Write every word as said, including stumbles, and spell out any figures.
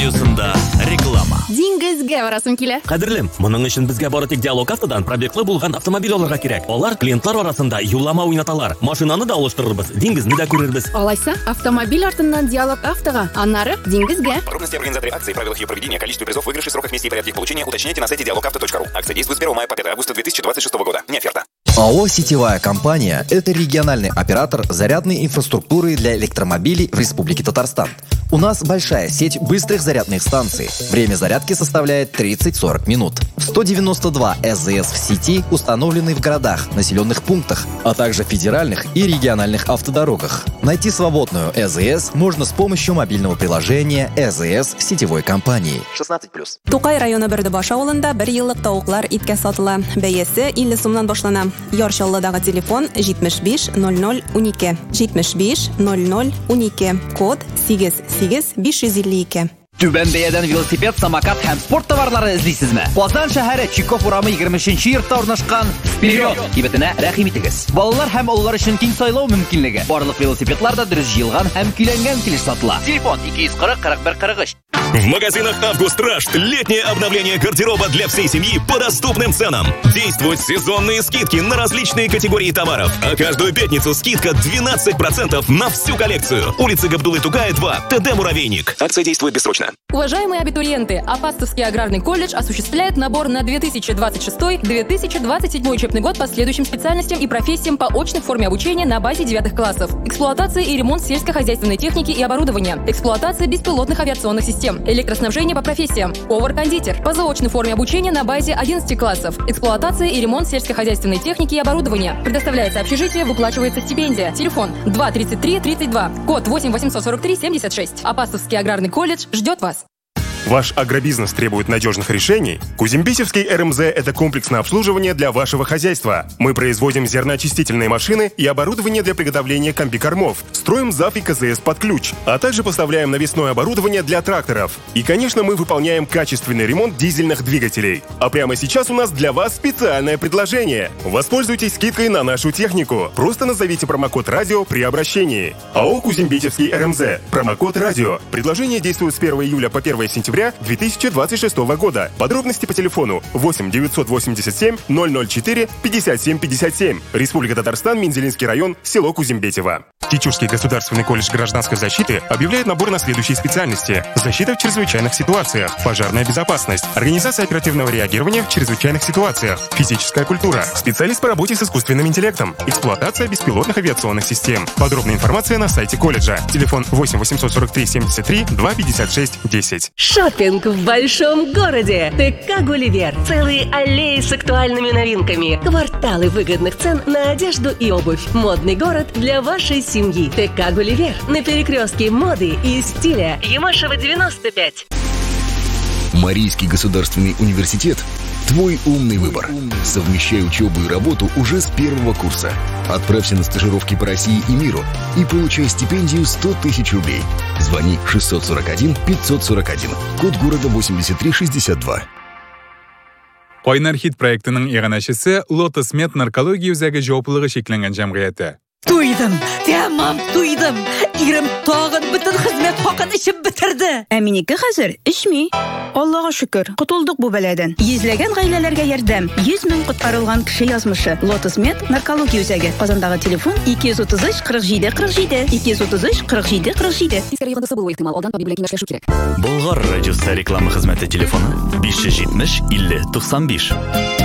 радиосында реклама. Диңгезгә барасым килә. Кадерлем, моның өчен безгә бары тик диалог автодан пробеглы булган автомобиль алырга кирәк. Алар клиентлар арасында юллама уйнаталар. Машинаны да алыштырырбыз, диңгезне дә күрербез. Алайса, автомобиль артыннан диалог автога, аннары диңгезгә. Подробности организаторы акции, правилах ее проведения, количестве призов, выигрышей, сроках миссии и порядке их получения уточняйте на сайте диалог авто точка ру. Акция действует с первого мая по пятое августа две тысячи двадцать шестого года. Не оферта. АО «Сетевая компания» — это региональный оператор зарядной инфраструктуры для электромобилей в Республике Татарстан. У нас большая сеть быстрых зарядных станций. Время зарядки составляет тридцать-сорок минут. сто девяносто два ЭЗС в сети установлены в городах, населенных пунктах, а также федеральных и региональных автодорогах. Найти свободную ЭЗС можно с помощью мобильного приложения ЭЗС сетевой компании. шестнадцать плюс. Тукай районы Бердебаш авылында бер еллык тавыклар иткә сатыла. Бәясе илле сумнан башлана. Яршаллыдагы телефон җитмеш биш ноль ноль унике. җитмеш биш ноль ноль унике. Код сигез сигез биш йөз илле ике. Түбән бәядән велосипед, самокат һәм спорт товарлары эзлисезме? Казан шәһәре Чиков урамы егерменче йортта урнашкан Вперед! Кибетенә рәхим итегез. Балалар һәм олылар өчен киң сайлау мөмкинлеге. Барлык велосипедлар да дөрес җыелган һәм көйләнгән килеш сатыла. Телефон ике йөз кырык кырык бер кырык өч. В магазинах «Август Раш» летнее обновление гардероба для всей семьи по доступным ценам. Действуют сезонные скидки на различные категории товаров. А каждую пятницу скидка двенадцать процентов на всю коллекцию. Улица Габдуллы Тугая, два, ТД «Муравейник». Акция действует бессрочно. Уважаемые абитуриенты, Апастовский аграрный колледж осуществляет набор на две тысячи двадцать шестой — две тысячи двадцать седьмой учебный год по следующим специальностям и профессиям по очной форме обучения на базе девятых классов. Эксплуатация и ремонт сельскохозяйственной техники и оборудования. Эксплуатация беспилотных авиационных систем. Электроснабжение по профессиям. Повар-кондитер. По заочной форме обучения на базе одиннадцати классов. Эксплуатация и ремонт сельскохозяйственной техники и оборудования. Предоставляется общежитие, выплачивается стипендия. Телефон два тридцать три тридцать два. Код восемь восемьсот сорок три семьдесят шесть. Апастовский аграрный колледж ждет вас. Ваш агробизнес требует надежных решений? Кузембисевский эр эм зэ – это комплексное обслуживание для вашего хозяйства. Мы производим зерноочистительные машины и оборудование для приготовления комбикормов. Строим ЗАФ и ка зэ эс под ключ, а также поставляем навесное оборудование для тракторов. И, конечно, мы выполняем качественный ремонт дизельных двигателей. А прямо сейчас у нас для вас специальное предложение. Воспользуйтесь скидкой на нашу технику. Просто назовите промокод «Радио» при обращении. АО «Кузембисевский эр эм зэ». Промокод «Радио». Предложение действует с первого июля по первое сентября две тысячи двадцать шестого года. Подробности по телефону восемь девятьсот восемьдесят семь ноль ноль четыре пятьдесят семь пятьдесят семь. Республика Татарстан, Мензелинский район, село Кузембетево. Кичурский государственный колледж гражданской защиты объявляет набор на следующие специальности: защита в чрезвычайных ситуациях, пожарная безопасность, организация оперативного реагирования в чрезвычайных ситуациях, физическая культура, специалист по работе с искусственным интеллектом, эксплуатация беспилотных авиационных систем. Подробная информация на сайте колледжа. Телефон восемь восемьсот сорок три семьдесят три два пятьдесят шесть десять. Шоппинг в большом городе. ТК «Гулливер». Целые аллеи с актуальными новинками. Кварталы выгодных цен на одежду и обувь. Модный город для вашей семьи. ТК «Гулливер». На перекрестке моды и стиля. Ямашева, девяносто пять. Марийский государственный университет – твой умный выбор. Совмещай учебу и работу уже с первого курса. Отправься на стажировки по России и миру и получай стипендию сто тысяч рублей. Звони шестьсот сорок один пятьсот сорок один. Код города восемьдесят три шестьдесят два. Кайнар хит проектының иганашысы Lotus Med наркология үзәге җаваплылыгы шекләнгән җәмгыяте. Туйдым, тәмам туйдым. Ирем тагын бөтен хезмәт хакын ичеп бетерде. Ә минеке хәзер ичми. Аллага шөкер, котылдык бу бәладән. Йөзләгән гаиләләргә ярдәм. йөз мең коткарылган кеше язмышы. Lotus Med наркология үзәге. Казандагы телефон ике йөз утыз өч кырык җиде кырык җиде. ике йөз утыз өч кырык җиде кырык җиде. Болгар радиосы реклама хезмәте телефоны биш йөз җитмеш илле туксан биш.